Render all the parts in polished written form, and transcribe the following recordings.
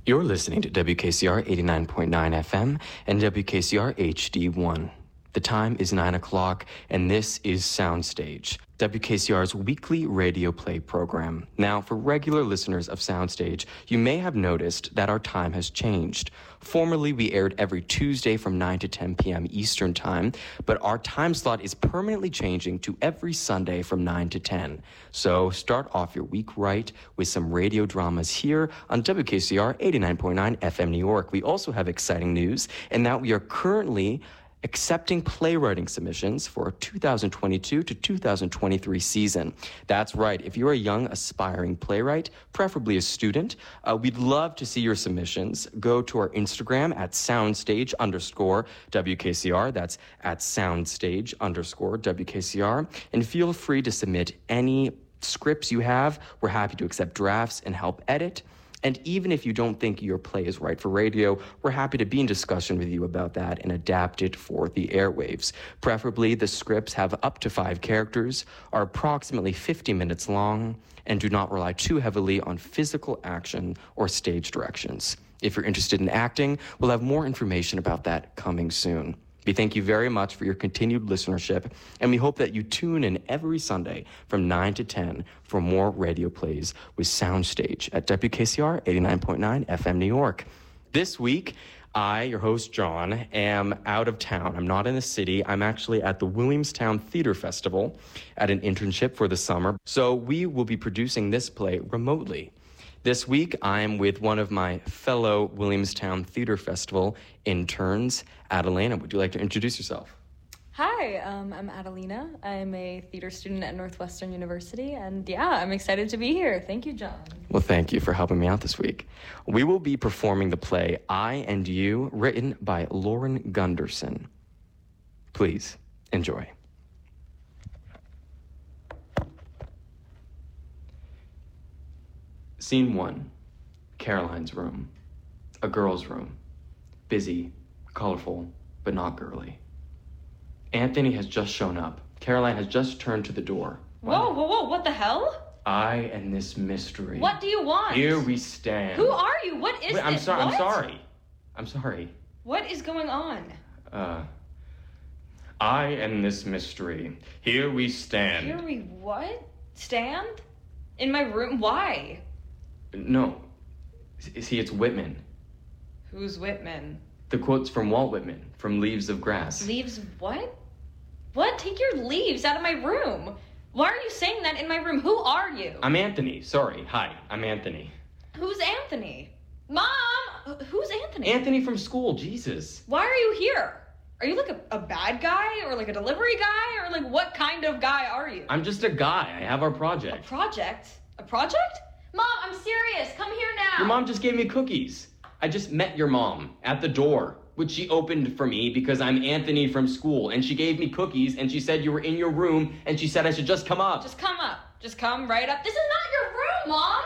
You're listening to WKCR 89.9 FM and WKCR HD1. The time is 9 o'clock, and this is Soundstage, WKCR's weekly radio play program. Now, for regular listeners of Soundstage, you may have noticed that our time has changed. Formerly, we aired every Tuesday from 9 to 10 p.m. Eastern Time, but our time slot is permanently changing to every Sunday from 9 to 10. So start off your week right with some radio dramas here on WKCR 89.9 FM New York. We also have exciting news in that we are currently accepting playwriting submissions for a 2022 to 2023 season. That's right. If you're a young, aspiring playwright, preferably a student, we'd love to see your submissions. Go to our Instagram at soundstage_WKCR. That's at soundstage_WKCR. And feel free to submit any scripts you have. We're happy to accept drafts and help edit. And even if you don't think your play is right for radio, we're happy to be in discussion with you about that and adapt it for the airwaves. Preferably, the scripts have up to 5 characters, are approximately 50 minutes long, and do not rely too heavily on physical action or stage directions. If you're interested in acting, we'll have more information about that coming soon. We thank you very much for your continued listenership, and we hope that you tune in every Sunday from 9 to 10 for more radio plays with Soundstage at WKCR 89.9 FM New York. This week, I, your host John, am out of town. I'm not in the city. I'm actually at the Williamstown Theater Festival at an internship for the summer. So we will be producing this play remotely. This week, I'm with one of my fellow Williamstown Theater Festival interns, Adelina. Would you like to introduce yourself? Hi, I'm Adelina. I'm a theater student at Northwestern University, and yeah, I'm excited to be here. Thank you, John. Well, thank you for helping me out this week. We will be performing the play I and You, written by Lauren Gunderson. Please enjoy. Scene 1, Caroline's room. A girl's room. Busy, colorful, but not girly. Anthony has just shown up. Caroline has just turned to the door. Whoa, what the hell? I and this mystery. What do you want? Here we stand. Who are you? What is this? I'm sorry. What is going on? I and this mystery. Here we stand. Here we what? Stand? In my room? Why? No. See, it's Whitman. Who's Whitman? The quote's from Walt Whitman, from Leaves of Grass. Leaves of what? What? Take your leaves out of my room. Why are you saying that in my room? Who are you? I'm Anthony. Sorry. Hi, I'm Anthony. Who's Anthony? Mom! Who's Anthony? Anthony from school, Jesus. Why are you here? Are you like a bad guy or like a delivery guy or like what kind of guy are you? I'm just a guy. I have our project. A project? A project? Mom, I'm serious. Come here now. Your mom just gave me cookies. I just met your mom at the door, which she opened for me because I'm Anthony from school, and she gave me cookies, and she said you were in your room, and she said I should just come up. Just come up. Just come right up. This is not your room, Mom!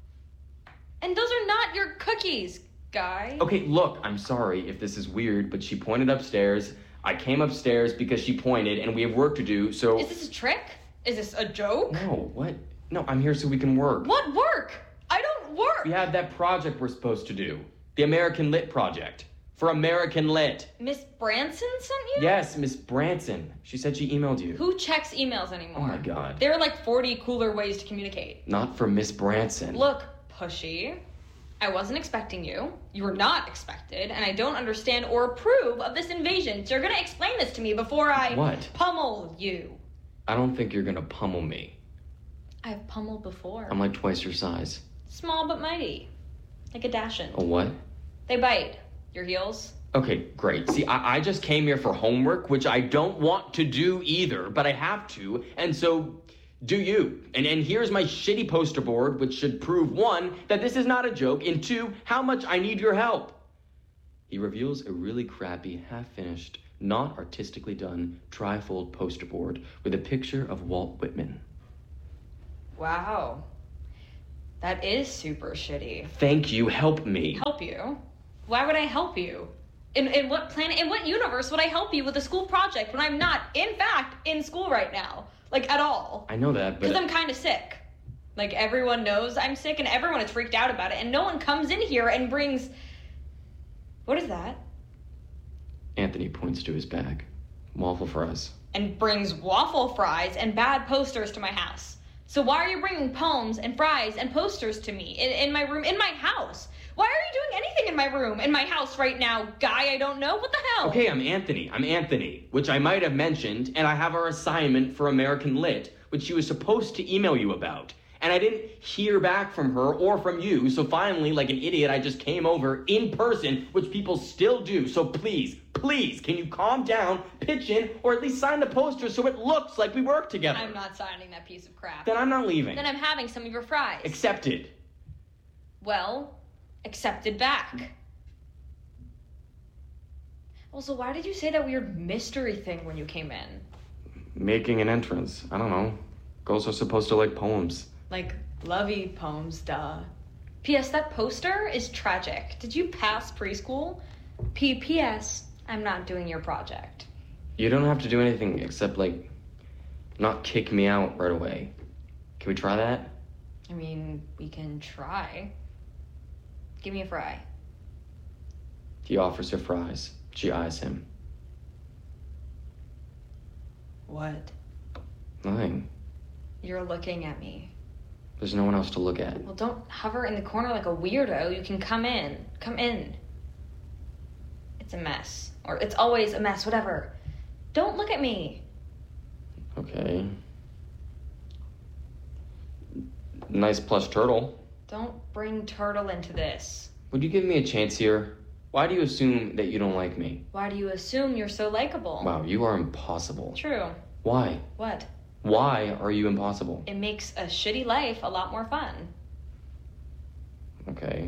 And those are not your cookies, guy. Okay, look, I'm sorry if this is weird, but she pointed upstairs. I came upstairs because she pointed, and we have work to do, so... Is this a trick? Is this a joke? No, what? No, I'm here so we can work. What work? I don't work! We have that project we're supposed to do. The American Lit Project. For American Lit. Miss Branson sent you? Yes, Miss Branson. She said she emailed you. Who checks emails anymore? Oh my God. There are like 40 cooler ways to communicate. Not from Miss Branson. Look, pushy. I wasn't expecting you. You were not expected, and I don't understand or approve of this invasion. So you're gonna explain this to me before I... What? Pummel you. I don't think you're gonna pummel me. I've pummeled before. I'm like twice your size. Small but mighty. Like a Dachshund. A what? They bite. Your heels. Okay, great. See, I just came here for homework, which I don't want to do either, but I have to, and so do you. And here's my shitty poster board, which should prove, 1, that this is not a joke, and 2, how much I need your help. He reveals a really crappy, half-finished, not artistically done, trifold poster board with a picture of Walt Whitman. Wow. That is super shitty. Thank you, help me. Help you? Why would I help you? In what planet, in what universe would I help you with a school project when I'm not, in fact, in school right now? Like, at all. I know that, but... Because I'm kind of sick. Like, everyone knows I'm sick and everyone is freaked out about it, and no one comes in here and brings... What is that? Anthony points to his bag. Waffle fries. And brings waffle fries and bad posters to my house. So why are you bringing poems and fries and posters to me in my room, in my house? Why are you doing anything in my room, in my house right now, guy I don't know? What the hell? Okay, I'm Anthony, which I might have mentioned, and I have our assignment for American Lit, which she was supposed to email you about. And I didn't hear back from her or from you, so finally, like an idiot, I just came over in person, which people still do. So please, can you calm down, pitch in, or at least sign the poster so it looks like we work together? I'm not signing that piece of crap. Then I'm not leaving. Then I'm having some of your fries. Accepted. Well, accepted back. Also, why did you say that weird mystery thing when you came in? Making an entrance. I don't know. Girls are supposed to like poems. Like, lovey poems, duh. P.S. That poster is tragic. Did you pass preschool? P.S. I'm not doing your project. You don't have to do anything except, like, not kick me out right away. Can we try that? I mean, we can try. Give me a fry. He offers her fries. She eyes him. What? Nothing. You're looking at me. There's no one else to look at. Well, don't hover in the corner like a weirdo. You can come in. Come in. It's a mess. Or it's always a mess, whatever. Don't look at me. Okay. Nice plush turtle. Don't bring Turtle into this. Would you give me a chance here? Why do you assume that you don't like me? Why do you assume you're so likable? Wow, you are impossible. True. Why? What? Why are you impossible? It makes a shitty life a lot more fun. Okay.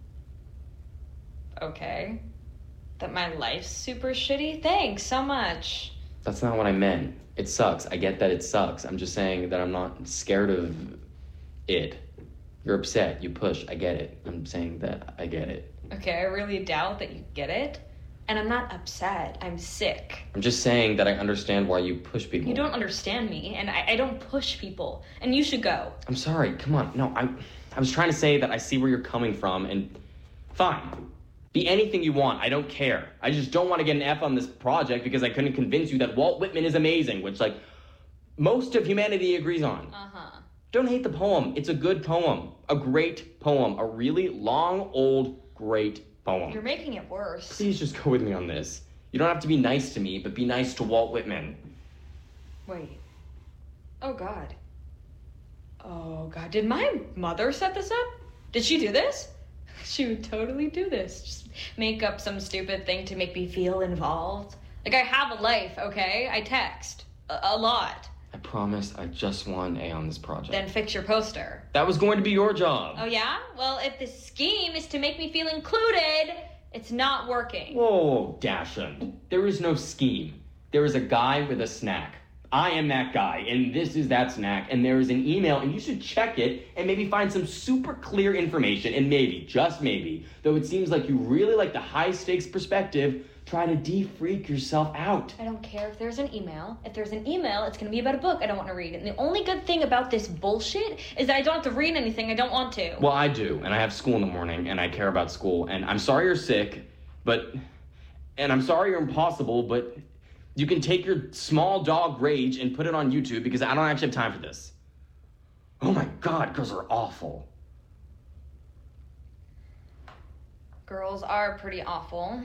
Okay. That my life's super shitty? Thanks so much. That's not what I meant. It sucks. I get that it sucks. I'm just saying that I'm not scared of it. You're upset. You push. I get it. I'm saying that I get it. Okay, I really doubt that you get it. And I'm not upset. I'm sick. I'm just saying that I understand why you push people. You don't understand me, and I don't push people. And you should go. I'm sorry. Come on. No, I was trying to say that I see where you're coming from, and fine. Be anything you want. I don't care. I just don't want to get an F on this project because I couldn't convince you that Walt Whitman is amazing, which, like, most of humanity agrees on. Uh-huh. Don't hate the poem. It's a good poem. A great poem. A really long, old, great poem. You're making it worse. Please just go with me on this. You don't have to be nice to me, but be nice to Walt Whitman. Wait. Oh, God. Oh, God. Did my mother set this up? Did she do this? She would totally do this. Just make up some stupid thing to make me feel involved. Like, I have a life, okay? I text. A lot. I promise I just want an A on this project. Then fix your poster. That was going to be your job. Oh, yeah? Well, if the scheme is to make me feel included, it's not working. Whoa, Dashund. There is no scheme. There is a guy with a snack. I am that guy, and this is that snack, and there is an email, and you should check it and maybe find some super clear information, and maybe, just maybe, though it seems like you really like the high-stakes perspective, try to de-freak yourself out. I don't care if there's an email. If there's an email, it's going to be about a book I don't want to read. And the only good thing about this bullshit is that I don't have to read anything I don't want to. Well, I do, and I have school in the morning, and I care about school, and I'm sorry you're sick, and I'm sorry you're impossible, but you can take your small dog rage and put it on YouTube because I don't actually have time for this. Oh my God, girls are awful. Girls are pretty awful.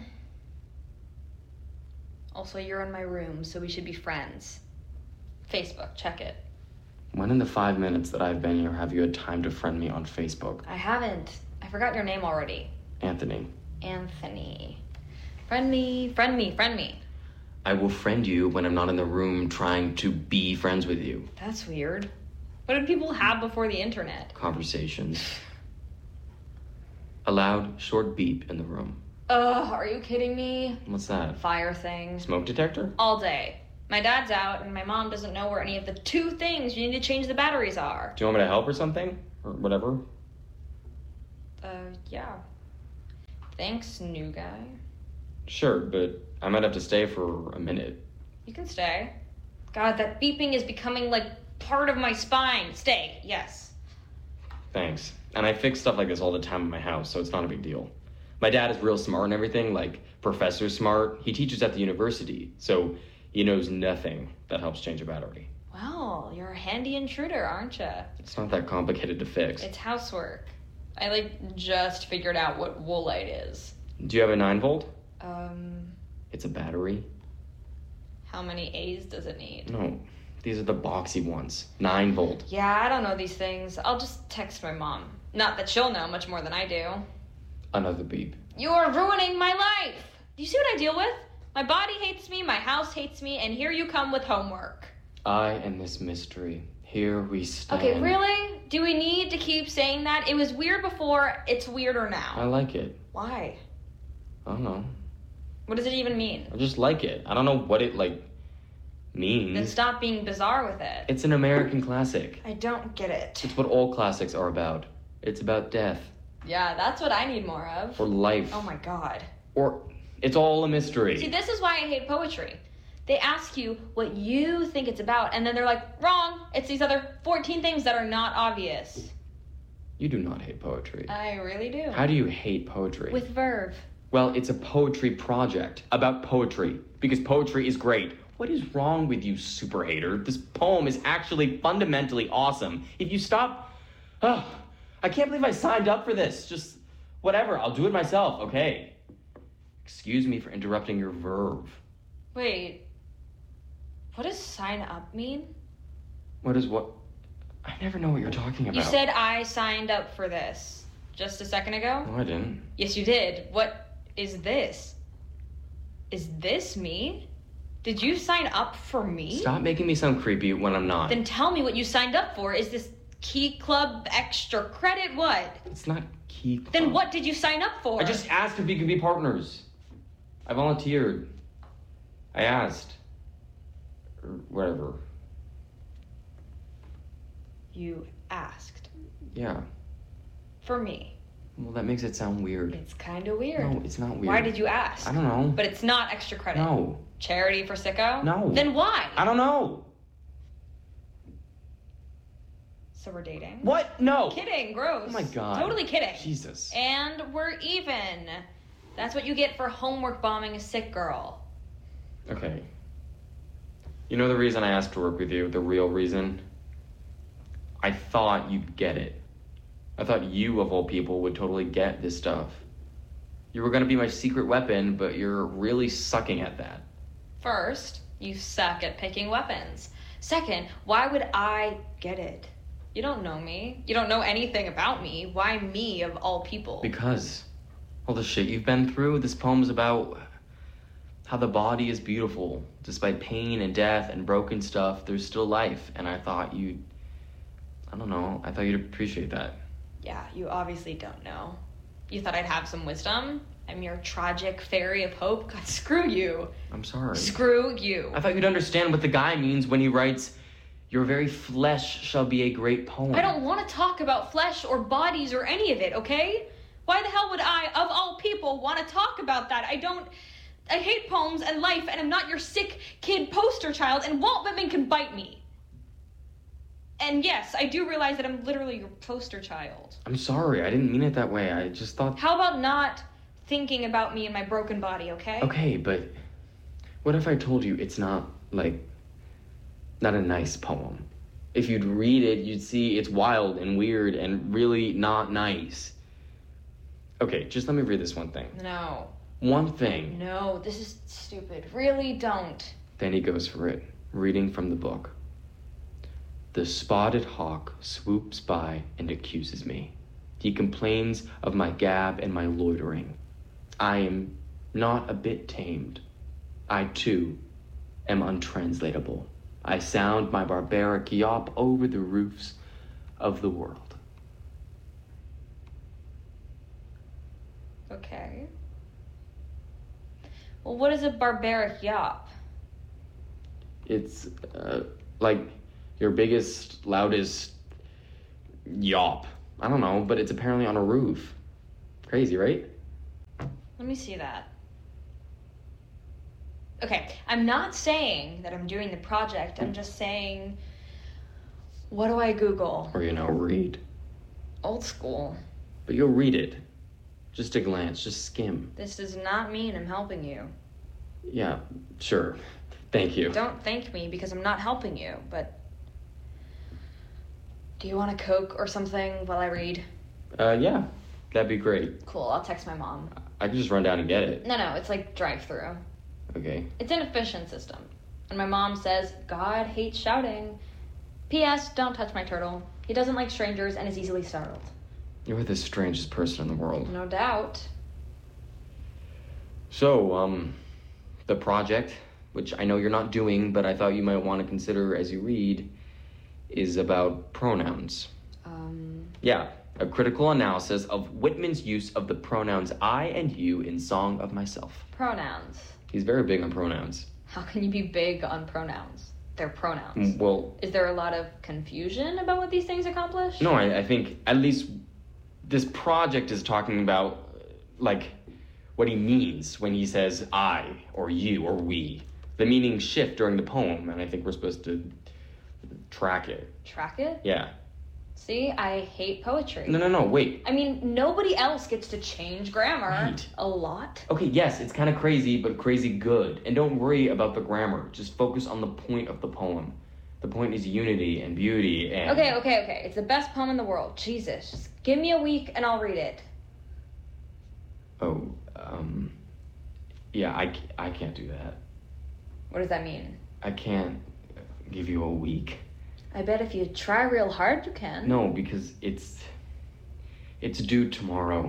Also, you're in my room, so we should be friends. Facebook, check it. When in the 5 minutes that I've been here have you had time to friend me on Facebook? I haven't. I forgot your name already. Anthony. Anthony. Friend me, friend me, friend me. I will friend you when I'm not in the room trying to be friends with you. That's weird. What did people have before the internet? Conversations. A loud, short beep in the room. Ugh, are you kidding me? What's that? Fire thing. Smoke detector? All day. My dad's out, and my mom doesn't know where any of the 2 things you need to change the batteries are. Do you want me to help or something? Or whatever? Yeah. Thanks, new guy. Sure, but I might have to stay for a minute. You can stay. God, that beeping is becoming, like, part of my spine. Stay, yes. Thanks. And I fix stuff like this all the time in my house, so it's not a big deal. My dad is real smart and everything, like professor smart. He teaches at the university, so he knows nothing that helps change a battery. Well, you're a handy intruder, aren't you? It's not that complicated to fix. It's housework. I, just figured out what woolite is. Do you have a 9-volt? Um... It's a battery. How many A's does it need? No, these are the boxy ones. 9-volt. Yeah, I don't know these things. I'll just text my mom. Not that she'll know much more than I do. Another beep. You're ruining my life! Do you see what I deal with? My body hates me, my house hates me, and here you come with homework. I am this mystery. Here we stand. Okay, really? Do we need to keep saying that? It was weird before, it's weirder now. I like it. Why? I don't know. What does it even mean? I just like it. I don't know what it, means. Then stop being bizarre with it. It's an American classic. I don't get it. It's what all classics are about. It's about death. Yeah, that's what I need more of. Or life. Oh my god. Or it's all a mystery. See, this is why I hate poetry. They ask you what you think it's about, and then they're like, wrong! It's these other 14 things that are not obvious. You do not hate poetry. I really do. How do you hate poetry? With verve. Well, it's a poetry project about poetry, because poetry is great. What is wrong with you, super hater? This poem is actually fundamentally awesome. If you stop... Oh, I can't believe I signed up for this. Just whatever, I'll do it myself, okay? Excuse me for interrupting your verve. Wait. What does sign up mean? What is what? I never know what you're talking about. You said I signed up for this just a second ago? No, I didn't. Yes, you did. What is this? Is this me? Did you sign up for me? Stop making me sound creepy when I'm not. Then tell me what you signed up for. Is this Key Club extra credit? What? It's not Key Club. Then what did you sign up for? I just asked if we could be partners. I volunteered. I asked. Or whatever. You asked. Yeah. For me. Well, that makes it sound weird. It's kind of weird. No, it's not weird. Why did you ask? I don't know. But it's not extra credit. No. Charity for sicko? No. Then why? I don't know. So we're dating? What? No. Kidding. Gross. Oh my god. Totally kidding. Jesus. And we're even. That's what you get for homework bombing a sick girl. Okay. You know the reason I asked to work with you? The real reason? I thought you'd get it. I thought you, of all people, would totally get this stuff. You were gonna be my secret weapon, but you're really sucking at that. First, you suck at picking weapons. Second, why would I get it? You don't know me. You don't know anything about me. Why me, of all people? Because all the shit you've been through, this poem's about how the body is beautiful. Despite pain and death and broken stuff, there's still life. And I thought you'd appreciate that. Yeah, you obviously don't know. You thought I'd have some wisdom? I'm your tragic fairy of hope? God, screw you. I'm sorry. Screw you. I thought you'd understand what the guy means when he writes, "Your very flesh shall be a great poem." I don't want to talk about flesh or bodies or any of it, okay? Why the hell would I, of all people, want to talk about that? I hate poems and life, and I'm not your sick kid poster child, and Walt Whitman can bite me. And yes, I do realize that I'm literally your poster child. I'm sorry, I didn't mean it that way. I just thought... How about not thinking about me and my broken body, okay? Okay, but what if I told you it's not a nice poem? If you'd read it, you'd see it's wild and weird and really not nice. Okay, just let me read this one thing. No. One thing. No, this is stupid. Really don't. Then he goes for it, reading from the book. The spotted hawk swoops by and accuses me. He complains of my gab and my loitering. I am not a bit tamed. I, too, am untranslatable. I sound my barbaric yawp over the roofs of the world. Okay. Well, what is a barbaric yawp? It's, like your biggest, loudest yawp. I don't know, but it's apparently on a roof. Crazy, right? Let me see that. Okay, I'm not saying that I'm doing the project. I'm just saying, what do I Google? Or, read. Old school. But you'll read it. Just a glance, just skim. This does not mean I'm helping you. Yeah, sure. Thank you. Don't thank me because I'm not helping you, but... Do you want a Coke or something while I read? Yeah, that'd be great. Cool, I'll text my mom. I can just run down and get it. No, it's like drive-through. Okay. It's an efficient system. And my mom says, God hates shouting. P.S. Don't touch my turtle. He doesn't like strangers and is easily startled. You're the strangest person in the world. No doubt. So, the project, which I know you're not doing, but I thought you might want to consider as you read, is about pronouns. Yeah, a critical analysis of Whitman's use of the pronouns I and you in Song of Myself. Pronouns. He's very big on pronouns. How can you be big on pronouns? They're pronouns. Well... Is there a lot of confusion about what these things accomplish? No, I think at least this project is talking about, like, what he means when he says I, or you, or we. The meanings shift during the poem, and I think we're supposed to track it. Track it? Yeah. See, I hate poetry. No, wait. I mean, nobody else gets to change grammar. Right. A lot. Okay, yes, it's kind of crazy, but crazy good. And don't worry about the grammar. Just focus on the point of the poem. The point is unity and beauty and... Okay. It's the best poem in the world. Jesus. Just give me a week and I'll read it. Oh, yeah, I can't do that. What does that mean? I can't give you a week. I bet if you try real hard, you can. No, because it's due tomorrow.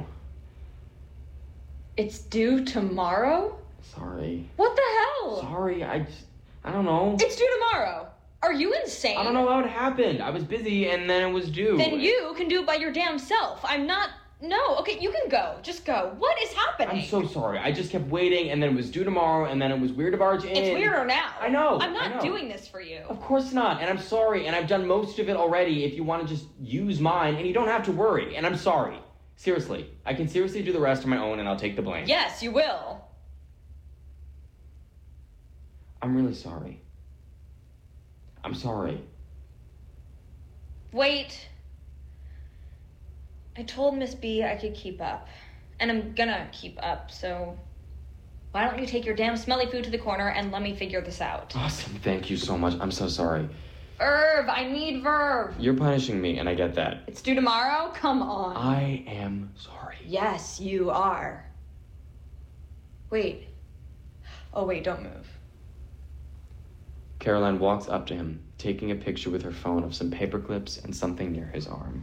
It's due tomorrow? Sorry. What the hell? Sorry, I don't know. It's due tomorrow. Are you insane? I don't know how it happened. I was busy and then it was due. Then you can do it by your damn self. I'm not... No, okay, you can go. Just go. What is happening? I'm so sorry. I just kept waiting, and then it was due tomorrow, and then it was weird to barge in. It's weirder now. I know. I'm not doing this for you. Of course not, and I'm sorry, and I've done most of it already if you want to just use mine, and you don't have to worry, and I'm sorry. Seriously. I can seriously do the rest on my own, and I'll take the blame. Yes, you will. I'm really sorry. I'm sorry. Wait. I told Miss B I could keep up. And I'm gonna keep up, so... Why don't you take your damn smelly food to the corner and let me figure this out? Awesome, thank you so much. I'm so sorry. Verb! I need verb! You're punishing me, and I get that. It's due tomorrow? Come on. I am sorry. Yes, you are. Wait. Oh, wait, don't move. Caroline walks up to him, taking a picture with her phone of some paper clips and something near his arm.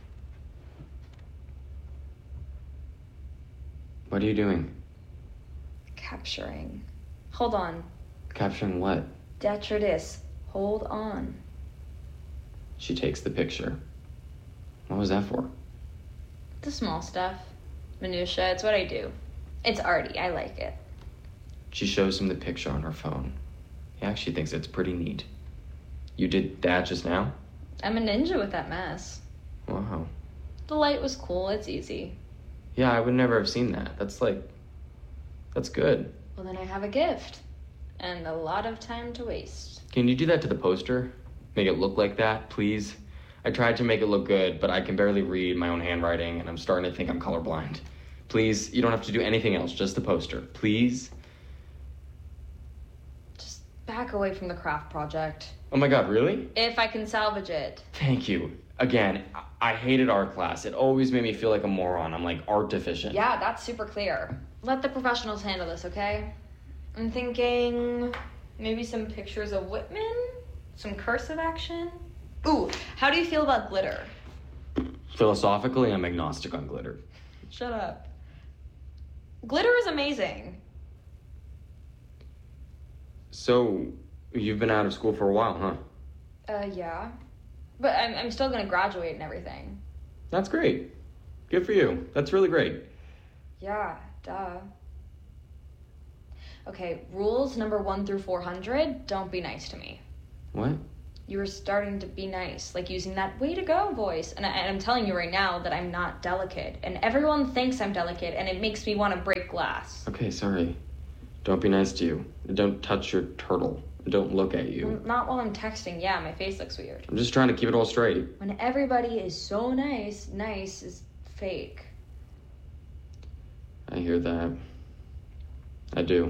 What are you doing? Capturing. Hold on. Capturing what? Detritus. Hold on. She takes the picture. What was that for? The small stuff. Minutia, it's what I do. It's arty, I like it. She shows him the picture on her phone. He actually thinks it's pretty neat. You did that just now? I'm a ninja with that mess. Wow. The light was cool, it's easy. Yeah, I would never have seen that. That's good. Well, then I have a gift. And a lot of time to waste. Can you do that to the poster? Make it look like that, please? I tried to make it look good, but I can barely read my own handwriting, and I'm starting to think I'm colorblind. Please, you don't have to do anything else, just the poster. Please? Just back away from the craft project. Oh my god, really? If I can salvage it. Thank you. Again, I hated art class. It always made me feel like a moron. I'm like art deficient. Yeah, that's super clear. Let the professionals handle this, okay? I'm thinking maybe some pictures of Whitman? Some cursive action? Ooh, how do you feel about glitter? Philosophically, I'm agnostic on glitter. Shut up. Glitter is amazing. So, you've been out of school for a while, huh? Yeah. But I'm still gonna graduate and everything. That's great. Good for you. That's really great. Yeah, duh. Okay, rules number 1 through 400, don't be nice to me. What? You were starting to be nice, like using that way to go voice. And I'm telling you right now that I'm not delicate. And everyone thinks I'm delicate, and it makes me want to break glass. Okay, sorry. Don't be nice to you. Don't touch your turtle. Don't look at you. Not while I'm texting. Yeah, my face looks weird. I'm just trying to keep it all straight. When everybody is so nice, nice is fake. I hear that. I do.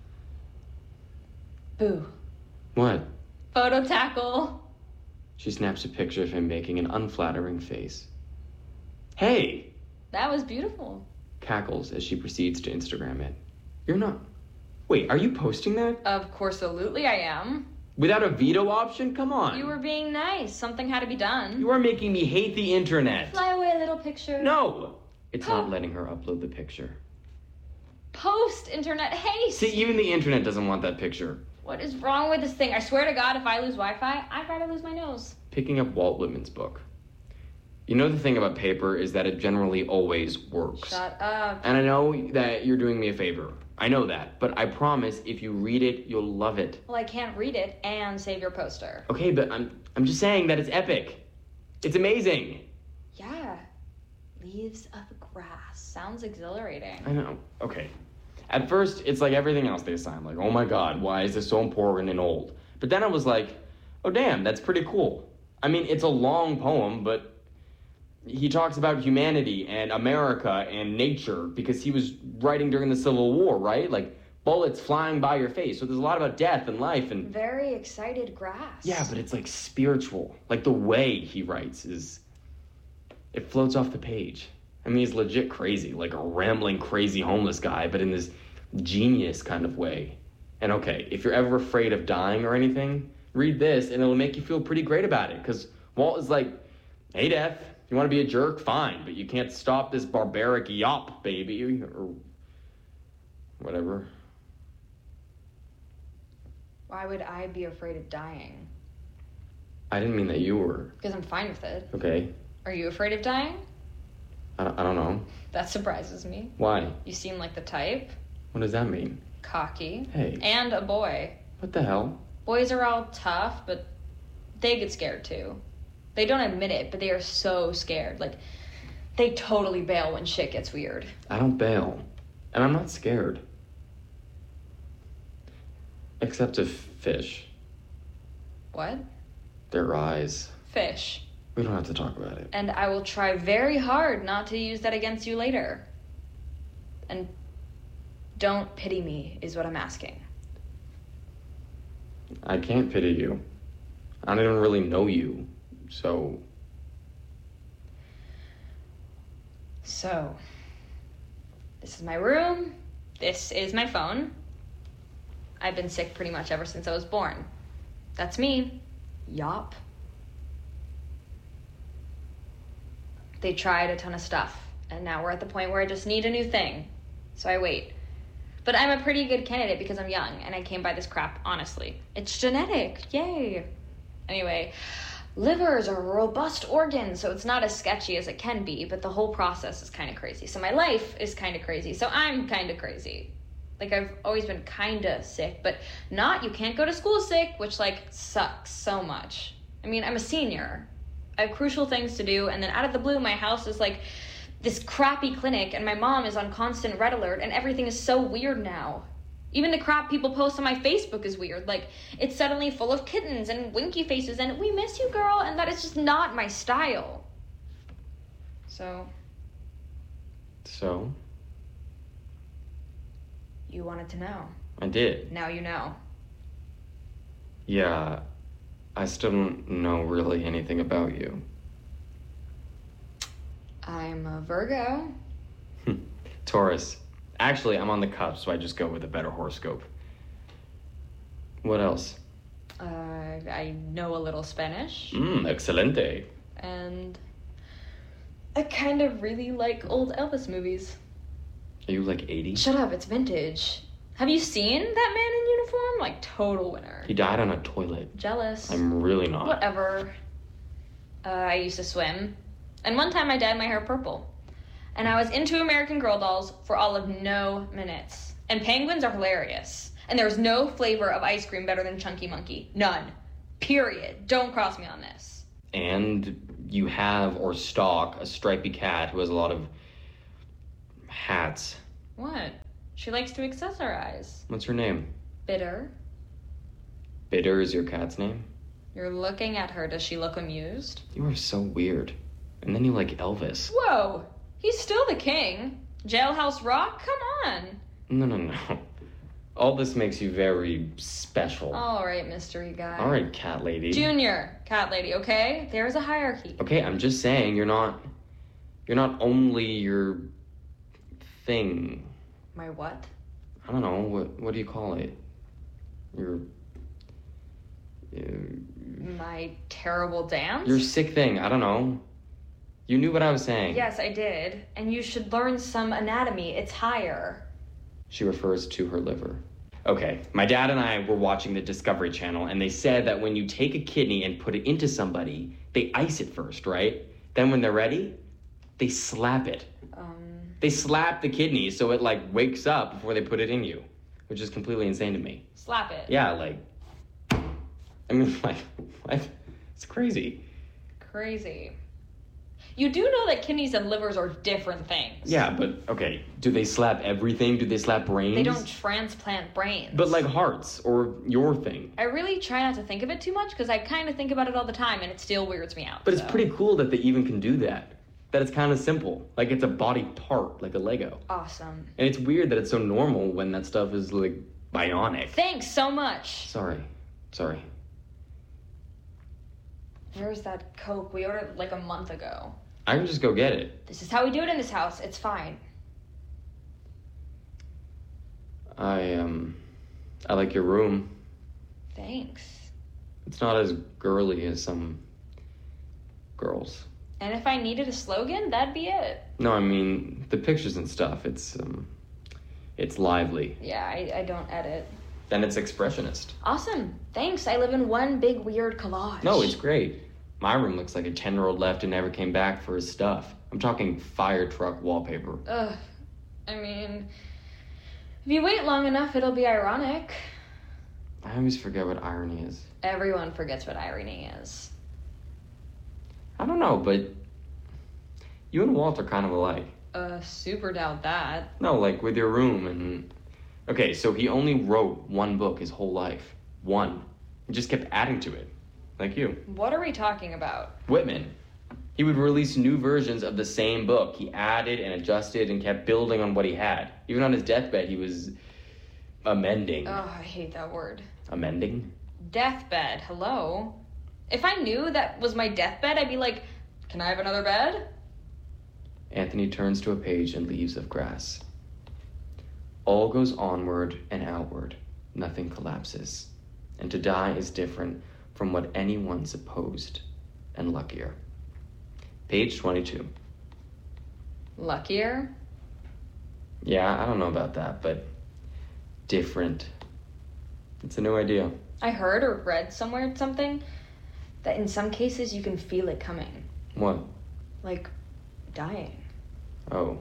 Boo. What? Photo tackle. She snaps a picture of him making an unflattering face. Hey! That was beautiful. Cackles as she proceeds to Instagram it. You're not... Wait, are you posting that? Of course, absolutely I am. Without a veto option? Come on. You were being nice. Something had to be done. You are making me hate the internet. Fly away, little picture. No! It's not letting her upload the picture. Post internet haste. See, even the internet doesn't want that picture. What is wrong with this thing? I swear to God, if I lose Wi-Fi, I'd rather lose my nose. Picking up Walt Whitman's book. You know the thing about paper is that it generally always works. Shut up. And I know that you're doing me a favor. I know that. But I promise if you read it, you'll love it. Well, I can't read it and save your poster. Okay, but I'm just saying that it's epic. It's amazing. Yeah. Leaves of grass. Sounds exhilarating. I know. Okay. At first, it's like everything else they assign. Like, oh my God, why is this so important and old? But then I was like, oh damn, that's pretty cool. I mean, it's a long poem, but he talks about humanity and America and nature because he was writing during the Civil War, right? Like, bullets flying by your face. So there's a lot about death and life and... Very excited grass. Yeah, but it's like spiritual. Like the way he writes is... It floats off the page. I mean, he's legit crazy, like a rambling, crazy homeless guy, but in this genius kind of way. And okay, if you're ever afraid of dying or anything, read this and it'll make you feel pretty great about it. Because Walt is like, hey, Death, you want to be a jerk? Fine, but you can't stop this barbaric yop, baby, or whatever. Why would I be afraid of dying? I didn't mean that you were. Because I'm fine with it. Okay. Are you afraid of dying? I don't know. That surprises me. Why? You seem like the type. What does that mean? Cocky. Hey. And a boy. What the hell? Boys are all tough, but they get scared too. They don't admit it, but they are so scared. Like, they totally bail when shit gets weird. I don't bail. And I'm not scared. Except of fish. What? Their eyes. Fish. We don't have to talk about it. And I will try very hard not to use that against you later. And don't pity me, is what I'm asking. I can't pity you. I don't even really know you, so... So, this is my room. This is my phone. I've been sick pretty much ever since I was born. That's me. Yop. They tried a ton of stuff, and now we're at the point where I just need a new thing. So I wait. But I'm a pretty good candidate because I'm young, and I came by this crap honestly. It's genetic. Yay. Anyway, livers are a robust organ, so it's not as sketchy as it can be, but the whole process is kind of crazy. So my life is kind of crazy, so I'm kind of crazy. Like, I've always been kind of sick, but not, you can't go to school sick, which, like, sucks so much. I mean, I'm a senior. I have crucial things to do, and then out of the blue, my house is, like, this crappy clinic, and my mom is on constant red alert, and everything is so weird now. Even the crap people post on my Facebook is weird. Like, it's suddenly full of kittens and winky faces, and we miss you, girl, and that is just not my style. So? You wanted to know. I did. Now you know. Yeah, I still don't know really anything about you. I'm a Virgo. Taurus. Actually, I'm on the cusp, so I just go with a better horoscope. What else? I know a little Spanish. Excelente. And I kind of really like old Elvis movies. Are you like 80? Shut up, it's vintage. Have you seen that man in uniform? Like, total winner. He died on a toilet. Jealous. I'm really not. Whatever. I used to swim. And one time I dyed my hair purple. And I was into American Girl dolls for all of no minutes. And penguins are hilarious. And there's no flavor of ice cream better than Chunky Monkey. None. Period. Don't cross me on this. And you have or stalk a stripy cat who has a lot of hats. What? She likes to accessorize. What's her name? Bitter. Bitter is your cat's name? You're looking at her. Does she look amused? You are so weird. And then you like Elvis. Whoa! He's still the king. Jailhouse Rock? Come on. No. All this makes you very special. All right, mystery guy. All right, cat lady. Junior, cat lady, okay? There's a hierarchy. Okay, I'm just saying you're not only your thing. My what? I don't know, what do you call it? Your My terrible dance? your sick thing, I don't know. You knew what I was saying. Yes, I did. And you should learn some anatomy. It's higher. She refers to her liver. Okay, my dad and I were watching the Discovery Channel, and they said that when you take a kidney and put it into somebody, they ice it first, right? Then when they're ready, they slap it. They slap the kidney so it, like, wakes up before they put it in you, which is completely insane to me. Slap it. Yeah, like, I mean, like, what? It's crazy. Crazy. You do know that kidneys and livers are different things. Yeah, but, okay, do they slap everything? Do they slap brains? They don't transplant brains. But, like, hearts, or your thing. I really try not to think of it too much, because I kind of think about it all the time, and it still weirds me out. But it's pretty cool that they even can do that. That it's kind of simple. Like, it's a body part, like a Lego. Awesome. And it's weird that it's so normal when that stuff is, like, bionic. Thanks so much. Sorry. Where's that Coke? We ordered it like a month ago. I can just go get it. This is how we do it in this house. It's fine. I like your room. Thanks. It's not as girly as some girls. And if I needed a slogan, that'd be it. No, I mean, the pictures and stuff, it's lively. Yeah, I don't edit. Then it's expressionist. Awesome. Thanks. I live in one big weird collage. No, it's great. My room looks like a 10-year-old left and never came back for his stuff. I'm talking fire truck wallpaper. Ugh. I mean, if you wait long enough, it'll be ironic. I always forget what irony is. Everyone forgets what irony is. I don't know, but you and Walt are kind of alike. Super doubt that. No, like with your room and... Okay, so he only wrote one book his whole life. One. He just kept adding to it. Like you. What are we talking about? Whitman. He would release new versions of the same book. He added and adjusted and kept building on what he had. Even on his deathbed, he was amending. Oh, I hate that word. Amending? Deathbed. Hello? If I knew that was my deathbed, I'd be like, can I have another bed? Anthony turns to a page and leaves of grass. All goes onward and outward. Nothing collapses. And to die is different from what anyone supposed, and luckier. Page 22. Luckier? Yeah, I don't know about that, but different. It's a new idea. I heard or read somewhere something that in some cases you can feel it coming. What? Like dying. Oh.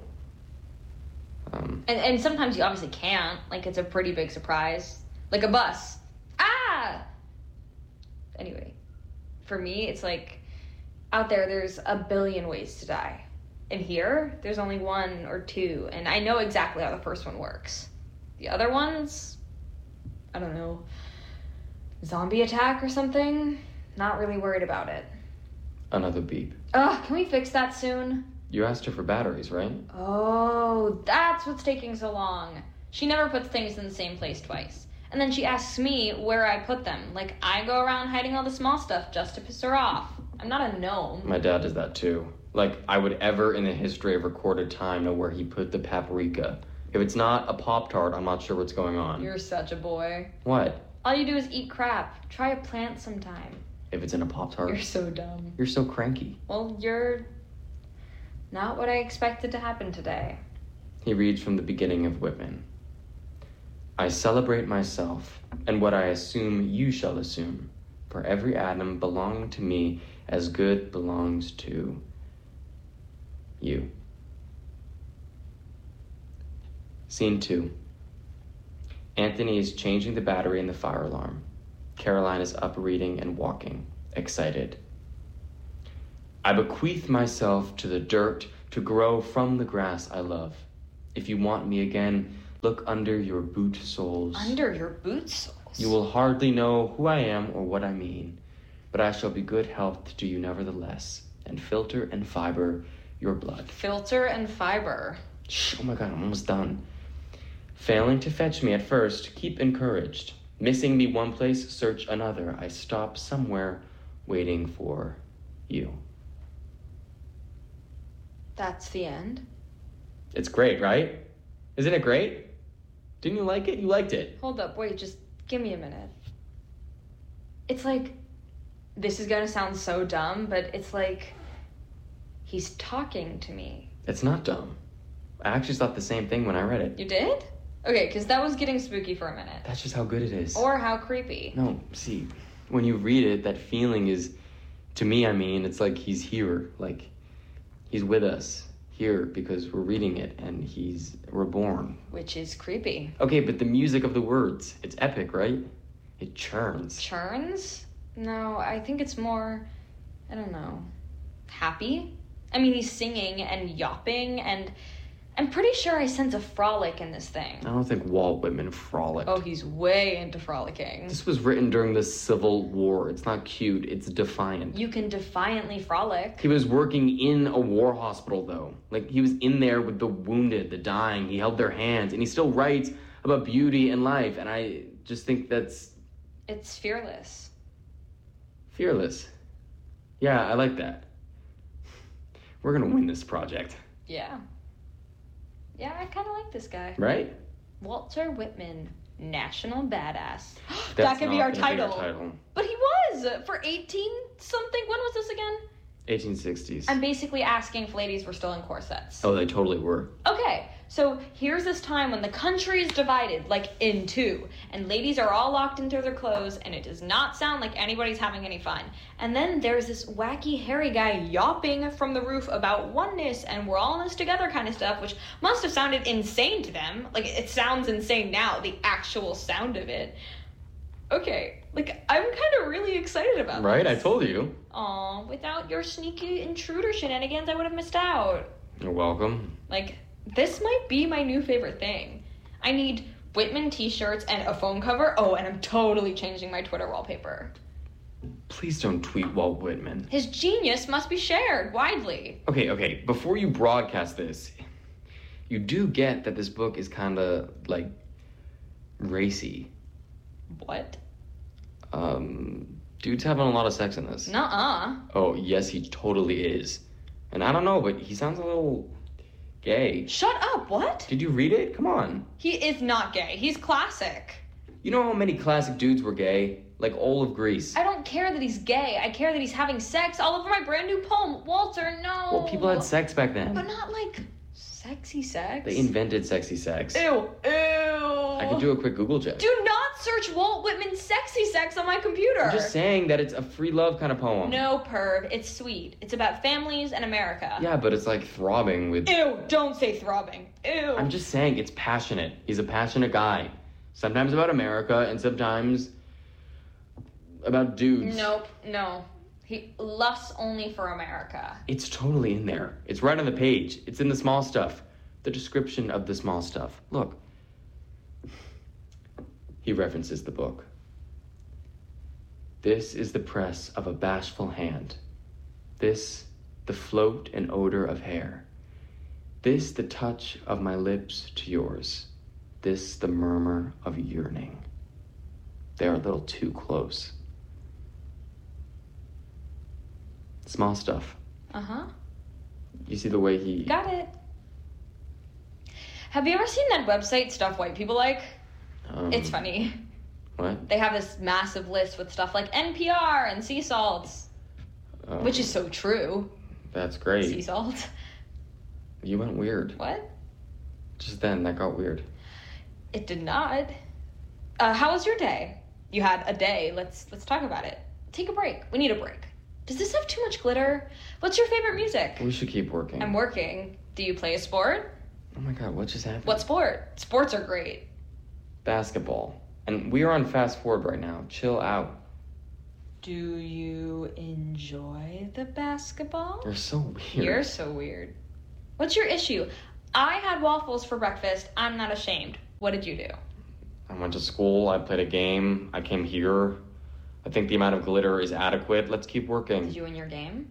And sometimes you obviously can't. Like, it's a pretty big surprise. Like a bus. Ah! Anyway, for me, it's like, out there's a billion ways to die. And here, there's only one or two. And I know exactly how the first one works. The other ones, I don't know, zombie attack or something? Not really worried about it. Another beep. Ugh, can we fix that soon? You asked her for batteries, right? Oh, that's what's taking so long. She never puts things in the same place twice. And then she asks me where I put them. Like, I go around hiding all the small stuff just to piss her off. I'm not a gnome. My dad does that too. Like, I would ever in the history of recorded time know where he put the paprika. If it's not a Pop-Tart, I'm not sure what's going on. You're such a boy. What? All you do is eat crap. Try a plant sometime. If it's in a Pop-Tart? You're so dumb. You're so cranky. Well, you're not what I expected to happen today. He reads from the beginning of Whitman. I celebrate myself, and what I assume you shall assume, for every atom belonging to me as good belongs to you. Scene 2. Anthony is changing the battery in the fire alarm. Caroline is up reading and walking, excited. I bequeath myself to the dirt to grow from the grass I love. If you want me again, look under your boot soles. Under your boot soles? You will hardly know who I am or what I mean, but I shall be good health to you nevertheless, and filter and fiber your blood. Filter and fiber. Shh, oh my God, I'm almost done. Failing to fetch me at first, keep encouraged. Missing me one place, search another. I stop somewhere, waiting for you. That's the end? It's great, right? Isn't it great? Didn't you like it? You liked it. Hold up, wait, just give me a minute. It's like, this is gonna sound so dumb, but it's like he's talking to me. It's not dumb. I actually thought the same thing when I read it. You did? Okay, because that was getting spooky for a minute. That's just how good it is. Or how creepy. No, see, when you read it, that feeling is, to me, I mean, it's like he's here. Like, he's with us here because we're reading it and he's reborn. Which is creepy. Okay, but the music of the words, it's epic, right? It churns. Churns? No, I think it's more, I don't know, happy? I mean, he's singing and yopping, and I'm pretty sure I sense a frolic in this thing. I don't think Walt Whitman frolicked. Oh, he's way into frolicking. This was written during the Civil War. It's not cute, it's defiant. You can defiantly frolic. He was working in a war hospital, though. Like, he was in there with the wounded, the dying. He held their hands, and he still writes about beauty and life, and I just think that's... It's fearless. Fearless. Yeah, I like that. We're gonna win this project. Yeah. Yeah, I kind of like this guy. Right? Walter Whitman, national badass. That's that could be not our gonna title. But he was for 18 something. When was this again? 1860s. I'm basically asking if ladies were still in corsets. Oh, they totally were. Okay, so here's this time when the country is divided, like in two, and ladies are all locked into their clothes, and it does not sound like anybody's having any fun. And then there's this wacky hairy guy yopping from the roof about oneness and we're all in this together kind of stuff, which must have sounded insane to them. Like, it sounds insane now, the actual sound of it. Okay, like, I'm kind of really excited about Right? this. I told you. Aw, without your sneaky intruder shenanigans, I would have missed out. You're welcome. Like, this might be my new favorite thing. I need Whitman t-shirts and a phone cover. Oh, and I'm totally changing my Twitter wallpaper. Please don't tweet Walt Whitman. His genius must be shared widely. Okay, before you broadcast this, you do get that this book is kind of, like, racy. What? Dude's having a lot of sex in this. Nuh-uh. Oh, yes, he totally is. And I don't know, but he sounds a little gay. Shut up, what? Did you read it? Come on. He is not gay. He's classic. You know how many classic dudes were gay? Like all of Greece. I don't care that he's gay. I care that he's having sex all over my brand new poem. Walter, no. Well, people had sex back then. But not like sexy sex. They invented sexy sex. Ew. I could do a quick Google check. Do not search Walt Whitman sexy sex on my computer. I'm just saying that it's a free love kind of poem. No, perv. It's sweet. It's about families and America. Yeah, but it's like throbbing with... Ew, don't say throbbing. Ew. I'm just saying it's passionate. He's a passionate guy. Sometimes about America and sometimes about dudes. Nope, no. He lusts only for America. It's totally in there. It's right on the page. It's in the small stuff. The description of the small stuff. Look. He references the book. This is the press of a bashful hand. This, the float and odor of hair. This, the touch of my lips to yours. This, the murmur of yearning. They are a little too close. Small stuff. Uh-huh. You see the way he... Got it. Have you ever seen that website, Stuff White People Like? It's funny. What? They have this massive list with stuff like NPR and sea salts. Which is so true. That's great. Sea salt. You went weird. What? Just then, that got weird. It did not. How was your day? You had a day. Let's talk about it. Take a break. We need a break. Does this have too much glitter? What's your favorite music? We should keep working. I'm working. Do you play a sport? Oh my god, what just happened? What sport? Sports are great. Basketball. And we are on fast forward right now. Chill out. Do you enjoy the basketball? You're so weird. You're so weird. What's your issue? I had waffles for breakfast. I'm not ashamed. What did you do? I went to school, I played a game, I came here. I think the amount of glitter is adequate. Let's keep working. Did you win your game?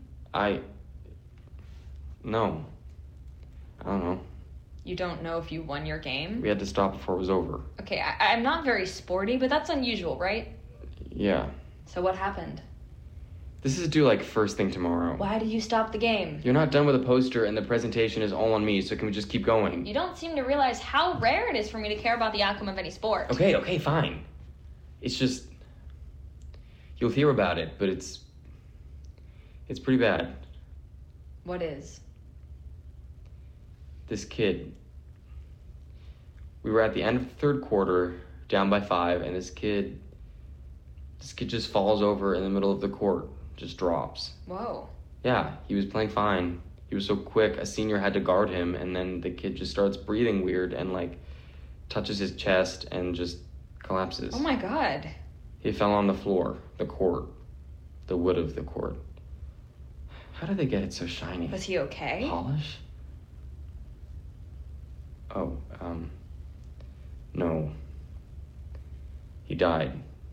No. I don't know. You don't know if you won your game? We had to stop before it was over. Okay, I'm not very sporty, but that's unusual, right? Yeah. So what happened? This is due, like, first thing tomorrow. Why did you stop the game? You're not done with the poster, and the presentation is all on me, so can we just keep going? You don't seem to realize how rare it is for me to care about the outcome of any sport. Okay, fine. It's just... You'll hear about it, but it's pretty bad. What is? This kid. We were at the end of the third quarter, down by 5, and this kid just falls over in the middle of the court. Just drops. Whoa. Yeah, he was playing fine. He was so quick, a senior had to guard him, and then the kid just starts breathing weird and, like, touches his chest and just collapses. Oh my God. He fell on the floor, the court, the wood of the court. How did they get it so shiny? Was he okay? Polish? Oh, no. He died.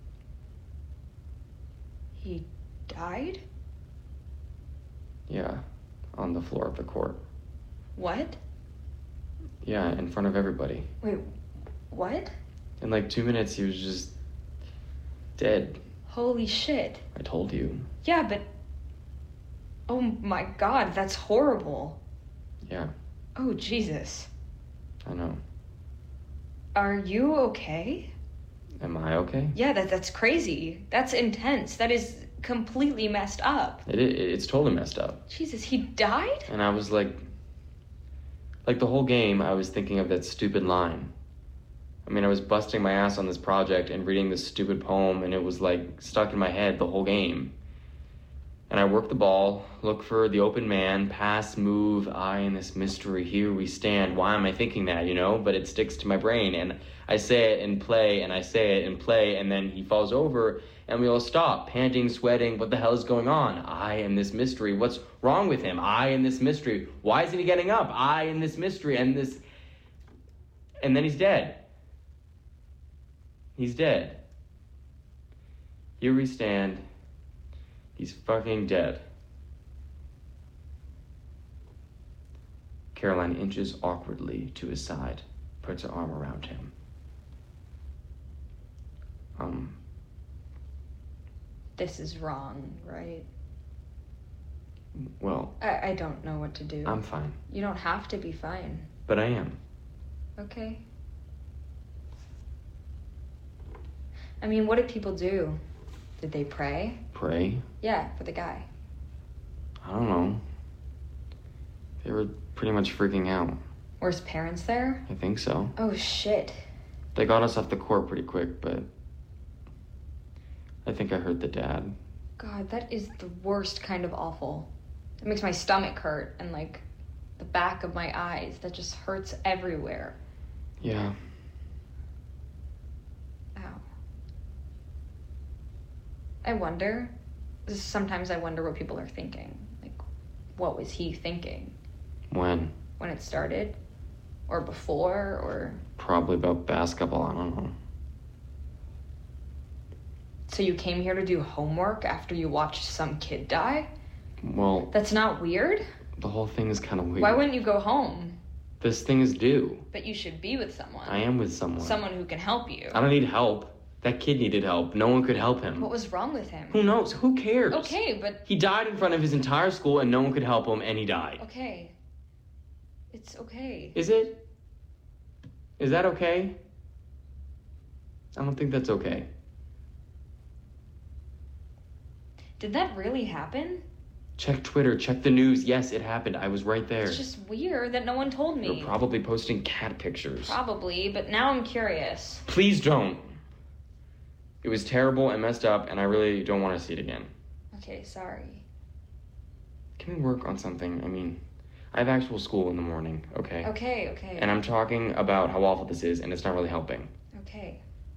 He died? Yeah, on the floor of the court. What? Yeah, in front of everybody. Wait, what? In like 2 minutes, he was just dead. Holy shit. I told you. Yeah, but... Oh my God, that's horrible. Yeah, Oh, Jesus. I know. Are you okay? Am I okay? Yeah, that's crazy. That's intense. That is completely messed up. It's totally messed up. Jesus, he died? And I was like the whole game, I was thinking of that stupid line. I mean, I was busting my ass on this project and reading this stupid poem, and it was like stuck in my head the whole game. And I work the ball, look for the open man, pass, move, I in this mystery, here we stand. Why am I thinking that, you know? But it sticks to my brain, and I say it and play, and I say it and play, and then he falls over, and we all stop, panting, sweating. What the hell is going on? I am this mystery. What's wrong with him? I am this mystery. Why isn't he getting up? I am this mystery, and then he's dead. He's dead. Here we stand. He's fucking dead. Caroline inches awkwardly to his side, puts her arm around him. This is wrong, right? Well, I don't know what to do. I'm fine. You don't have to be fine. But I am. Okay. I mean, what did people do? Did they pray? Pray? Yeah, for the guy. I don't know. They were pretty much freaking out. Were his parents there? I think so. Oh, shit. They got us off the court pretty quick, but I think I heard the dad. God, that is the worst kind of awful. It makes my stomach hurt and, like, the back of my eyes. That just hurts everywhere. Yeah. Ow. Sometimes I wonder what people are thinking. Like, what was he thinking? When? When it started? Or before? Or... Probably about basketball, I don't know. So you came here to do homework after you watched some kid die? Well... That's not weird? The whole thing is kind of weird. Why wouldn't you go home? This thing is due. But you should be with someone. I am with someone. Someone who can help you. I don't need help. That kid needed help. No one could help him. What was wrong with him? Who knows? Who cares? Okay, but... He died in front of his entire school and no one could help him, and he died. Okay. It's okay. Is it? Is that okay? I don't think that's okay. Did that really happen? Check Twitter, check the news. Yes, it happened. I was right there. It's just weird that no one told me. You're probably posting cat pictures. Probably, but now I'm curious. Please don't. It was terrible and messed up, and I really don't want to see it again. Okay, sorry. Can we work on something? I mean, I have actual school in the morning, okay? Okay. And I'm talking about how awful this is, and it's not really helping. Okay.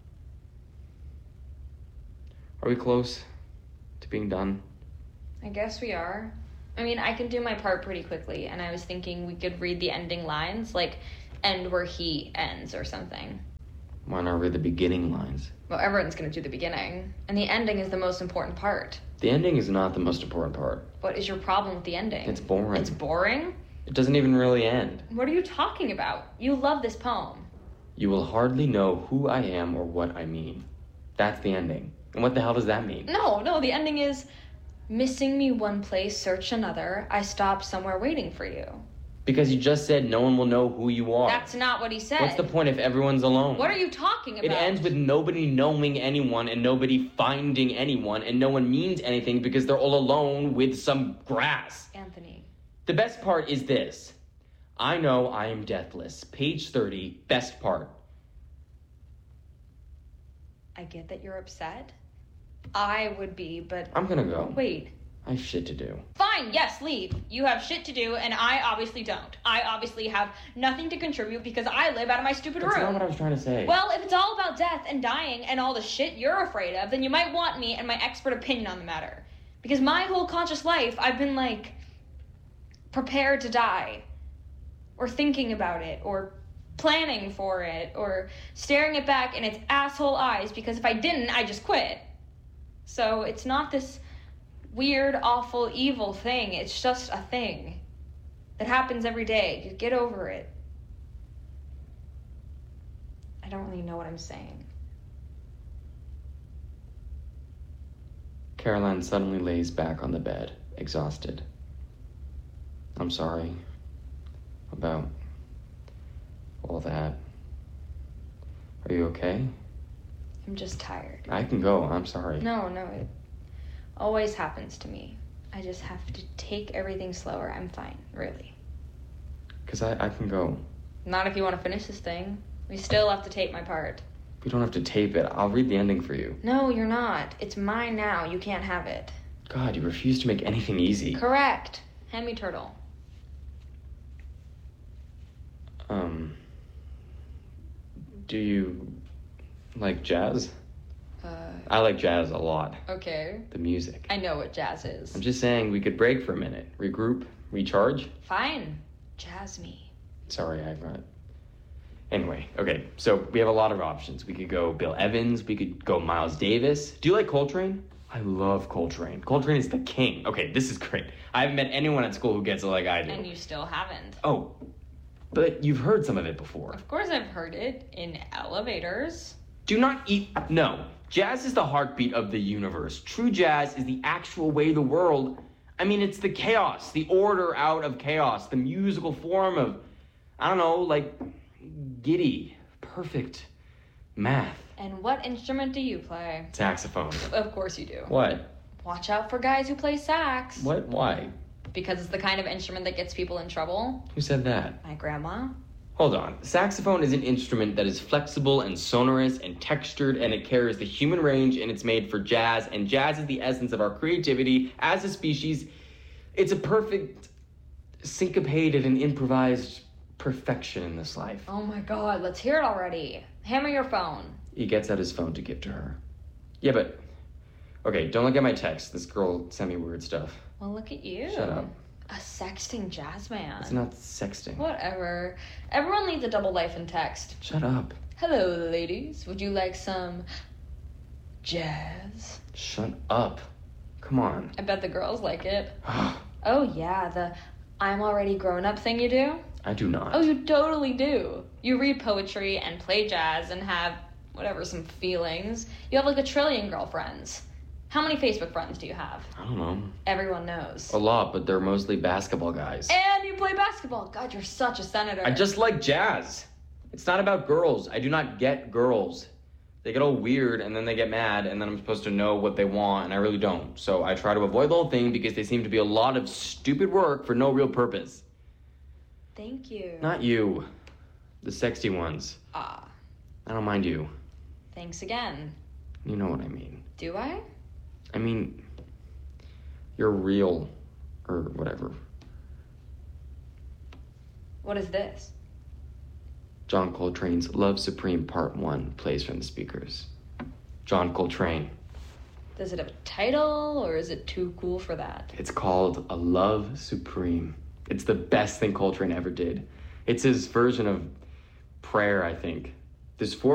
Are we close to being done? I guess we are. I mean, I can do my part pretty quickly, and I was thinking we could read the ending lines, like, end where he ends or something. Why not read the beginning lines? Well, everyone's gonna do the beginning. And the ending is the most important part. The ending is not the most important part. What is your problem with the ending? It's boring. It's boring? It doesn't even really end. What are you talking about? You love this poem. You will hardly know who I am or what I mean. That's the ending. And what the hell does that mean? No, the ending is, missing me one place, search another. I stopped somewhere waiting for you. Because you just said no one will know who you are. That's not what he said. What's the point if everyone's alone? What are you talking about? It ends with nobody knowing anyone and nobody finding anyone, and no one means anything because they're all alone with some grass. Anthony. The best part is this. I know I am deathless. Page 30, best part. I get that you're upset. I would be, but... I'm gonna go. Wait. I have shit to do. Fine, yes, leave. You have shit to do, and I obviously don't. I obviously have nothing to contribute because I live out of my stupid room. That's not what I was trying to say. Well, if it's all about death and dying and all the shit you're afraid of, then you might want me and my expert opinion on the matter. Because my whole conscious life, I've been, prepared to die. Or thinking about it, or planning for it, or staring it back in its asshole eyes, because if I didn't, I'd just quit. So it's not this weird, awful, evil thing. It's just a thing that happens every day. You get over it. I don't really know what I'm saying. Caroline suddenly lays back on the bed, exhausted. I'm sorry about all that. Are you okay? I'm just tired. I can go. I'm sorry. No, it always happens to me. I just have to take everything slower. I'm fine, really. Because I can go. Not if you want to finish this thing. We still have to tape my part. You don't have to tape it. I'll read the ending for you. No, you're not. It's mine now. You can't have it. God, you refuse to make anything easy. Correct. Hand me turtle. Do you like jazz? I like jazz a lot. Okay. The music. I know what jazz is. I'm just saying we could break for a minute. Regroup, recharge. Fine. Jazz me. Sorry, I've got... Anyway, okay, so we have a lot of options. We could go Bill Evans. We could go Miles Davis. Do you like Coltrane? I love Coltrane. Coltrane is the king. Okay, this is great. I haven't met anyone at school who gets it like I do. And you still haven't. Oh, but you've heard some of it before. Of course I've heard it. In elevators. Do not eat... No. Jazz is the heartbeat of the universe. True jazz is the actual way the world... I mean, it's the chaos, the order out of chaos, the musical form of, I don't know, giddy, perfect math. And what instrument do you play? Saxophone. Of course you do. What? Watch out for guys who play sax. What? Why? Because it's the kind of instrument that gets people in trouble. Who said that? My grandma. Hold on. Saxophone is an instrument that is flexible and sonorous and textured, and it carries the human range, and it's made for jazz, and jazz is the essence of our creativity as a species. It's a perfect, syncopated, and improvised perfection in this life. Oh my god, let's hear it already. Hammer your phone. He gets out his phone to give to her. Yeah, but... Okay, don't look at my text. This girl sent me weird stuff. Well, look at you. Shut up. A sexting jazz man. It's not sexting. Whatever. Everyone leads a double life in text. Shut up. Hello, ladies. Would you like some jazz? Shut up. Come on. I bet the girls like it. Oh, yeah, the I'm already grown up thing you do? I do not. Oh, you totally do. You read poetry and play jazz and have, some feelings. You have 1 trillion girlfriends. How many Facebook friends do you have? I don't know. Everyone knows. A lot, but they're mostly basketball guys. And you play basketball. God, you're such a senator. I just like jazz. It's not about girls. I do not get girls. They get all weird, and then they get mad, and then I'm supposed to know what they want, and I really don't. So I try to avoid the whole thing because they seem to be a lot of stupid work for no real purpose. Thank you. Not you. The sexy ones. Ah. I don't mind you. Thanks again. You know what I mean. Do I? I mean, you're real, or whatever. What is this? John Coltrane's Love Supreme Part 1 plays from the speakers. John Coltrane. Does it have a title, or is it too cool for that? It's called A Love Supreme. It's the best thing Coltrane ever did. It's his version of prayer, I think. There's 4